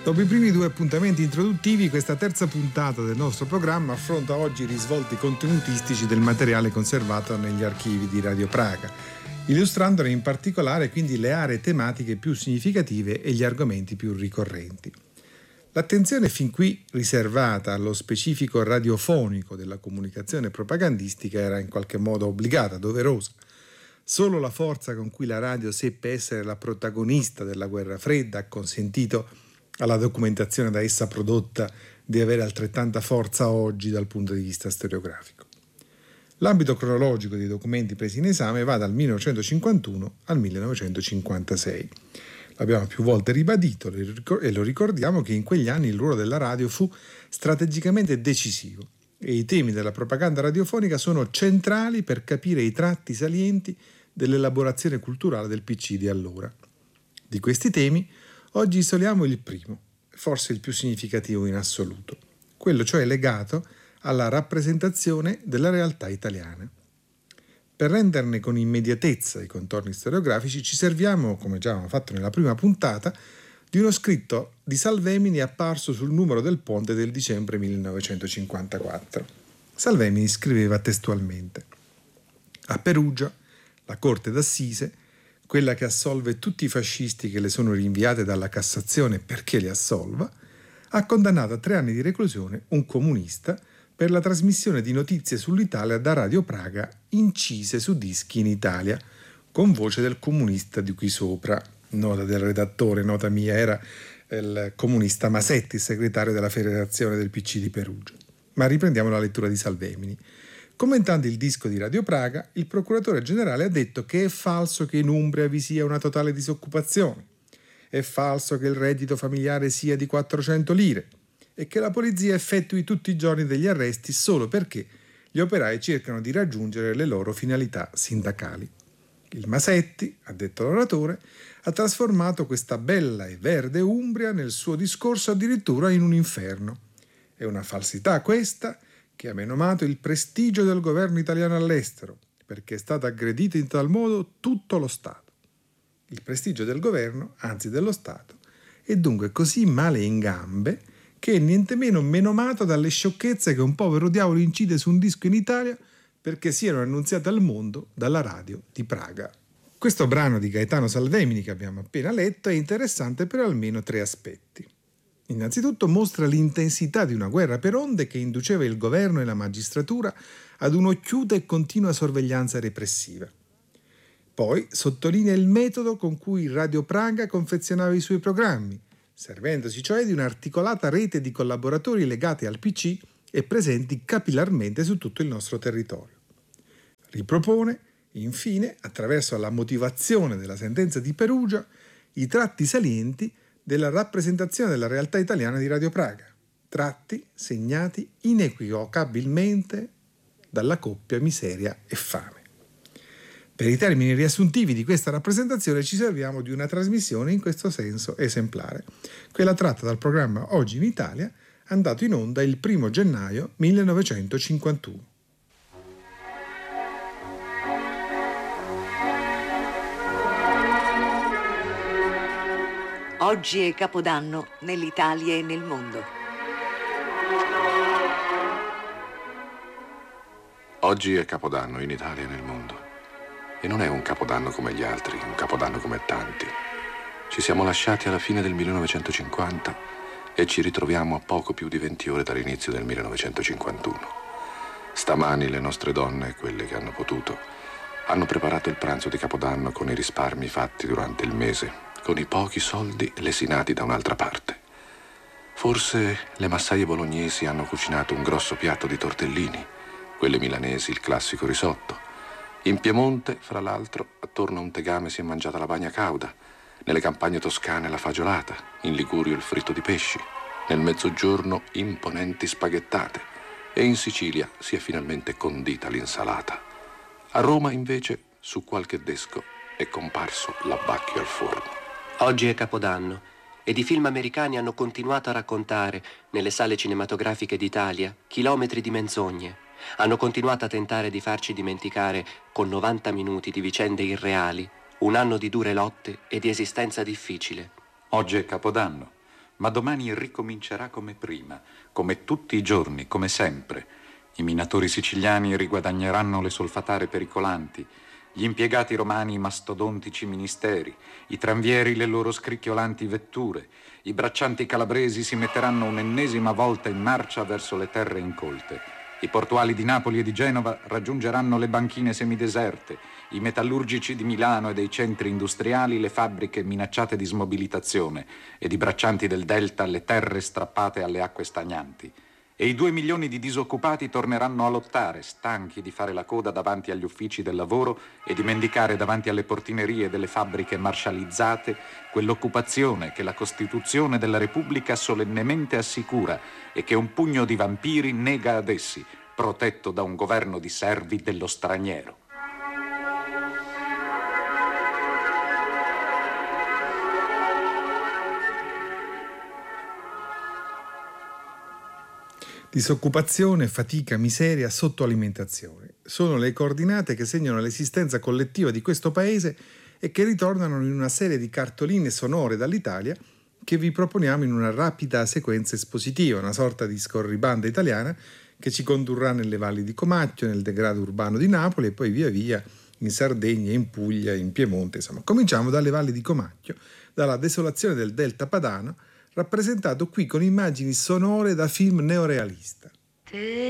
Dopo i primi due appuntamenti introduttivi, questa terza puntata del nostro programma affronta oggi i risvolti contenutistici del materiale conservato negli archivi di Radio Praga, illustrandone in particolare quindi le aree tematiche più significative e gli argomenti più ricorrenti. L'attenzione fin qui riservata allo specifico radiofonico della comunicazione propagandistica era in qualche modo obbligata, doverosa. Solo la forza con cui la radio seppe essere la protagonista della guerra fredda ha consentito alla documentazione da essa prodotta di avere altrettanta forza oggi dal punto di vista storiografico. L'ambito cronologico dei documenti presi in esame va dal 1951 al 1956. L'abbiamo più volte ribadito e lo ricordiamo che in quegli anni il ruolo della radio fu strategicamente decisivo e i temi della propaganda radiofonica sono centrali per capire i tratti salienti dell'elaborazione culturale del PC di allora. Di questi temi oggi isoliamo il primo, forse il più significativo in assoluto, quello cioè legato alla rappresentazione della realtà italiana. Per renderne con immediatezza i contorni storiografici ci serviamo, come già avevamo fatto nella prima puntata, di uno scritto di Salvemini apparso sul numero del Ponte del dicembre 1954. Salvemini scriveva testualmente: a Perugia, la Corte d'Assise, quella che assolve tutti i fascisti che le sono rinviate dalla Cassazione perché li assolva, ha condannato a 3 anni di reclusione un comunista per la trasmissione di notizie sull'Italia da Radio Praga incise su dischi in Italia, con voce del comunista di qui sopra. Nota del redattore, nota mia, era il comunista Masetti, segretario della Federazione del PC di Perugia. Ma riprendiamo la lettura di Salvemini. Commentando il disco di Radio Praga, il procuratore generale ha detto che è falso che in Umbria vi sia una totale disoccupazione, è falso che il reddito familiare sia di 400 lire e che la polizia effettui tutti i giorni degli arresti solo perché gli operai cercano di raggiungere le loro finalità sindacali. Il Masetti, ha detto l'oratore, ha trasformato questa bella e verde Umbria nel suo discorso addirittura in un inferno. È una falsità questa che ha menomato il prestigio del governo italiano all'estero, perché è stato aggredito in tal modo tutto lo Stato. Il prestigio del governo, anzi dello Stato, è dunque così male in gambe che è niente meno menomato dalle sciocchezze che un povero diavolo incide su un disco in Italia perché siano annunziate al mondo dalla radio di Praga. Questo brano di Gaetano Salvemini che abbiamo appena letto è interessante per almeno 3 aspetti. Innanzitutto mostra l'intensità di una guerra per onde che induceva il governo e la magistratura ad un'occhiuta e continua sorveglianza repressiva. Poi sottolinea il metodo con cui Radio Praga confezionava i suoi programmi, servendosi cioè di un'articolata rete di collaboratori legati al PC e presenti capillarmente su tutto il nostro territorio. Ripropone, infine, attraverso la motivazione della sentenza di Perugia, i tratti salienti della rappresentazione della realtà italiana di Radio Praga, tratti segnati inequivocabilmente dalla coppia miseria e fame. Per i termini riassuntivi di questa rappresentazione ci serviamo di una trasmissione in questo senso esemplare, quella tratta dal programma Oggi in Italia, andato in onda il 1 gennaio 1951. Oggi è Capodanno nell'Italia e nel mondo. Oggi è Capodanno in Italia e nel mondo. E non è un Capodanno come gli altri, un Capodanno come tanti. Ci siamo lasciati alla fine del 1950 e ci ritroviamo a poco più di 20 ore dall'inizio del 1951. Stamani le nostre donne, quelle che hanno potuto, hanno preparato il pranzo di Capodanno con i risparmi fatti durante il mese, con i pochi soldi lesinati da un'altra parte. Forse le massaie bolognesi hanno cucinato un grosso piatto di tortellini, quelle milanesi il classico risotto. In Piemonte, fra l'altro, attorno a un tegame si è mangiata la bagna cauda, nelle campagne toscane la fagiolata, in Ligurio il fritto di pesci, nel Mezzogiorno imponenti spaghettate e in Sicilia si è finalmente condita l'insalata. A Roma, invece, su qualche desco è comparso l'abbacchio al forno. Oggi è Capodanno ed i film americani hanno continuato a raccontare, nelle sale cinematografiche d'Italia, chilometri di menzogne. Hanno continuato a tentare di farci dimenticare, con 90 minuti di vicende irreali, un anno di dure lotte e di esistenza difficile. Oggi è Capodanno. ma domani ricomincerà come prima, come tutti i giorni, come sempre. I minatori siciliani riguadagneranno le solfatare pericolanti, gli impiegati romani i mastodontici ministeri, i tranvieri le loro scricchiolanti vetture, i braccianti calabresi si metteranno un'ennesima volta in marcia verso le terre incolte. I portuali di Napoli e di Genova raggiungeranno le banchine semideserte, i metallurgici di Milano e dei centri industriali le fabbriche minacciate di smobilitazione ed i braccianti del Delta le terre strappate alle acque stagnanti. E i 2 milioni di disoccupati torneranno a lottare, stanchi di fare la coda davanti agli uffici del lavoro e di mendicare davanti alle portinerie delle fabbriche marshalizzate quell'occupazione che la Costituzione della Repubblica solennemente assicura e che un pugno di vampiri nega ad essi, protetto da un governo di servi dello straniero. Disoccupazione, fatica, miseria, sottoalimentazione. Sono le coordinate che segnano l'esistenza collettiva di questo paese e che ritornano in una serie di cartoline sonore dall'Italia che vi proponiamo in una rapida sequenza espositiva, una sorta di scorribanda italiana che ci condurrà nelle valli di Comacchio, nel degrado urbano di Napoli e poi via via in Sardegna, in Puglia, in Piemonte. Insomma, cominciamo dalle valli di Comacchio, dalla desolazione del Delta Padano, rappresentato qui con immagini sonore da film neorealista.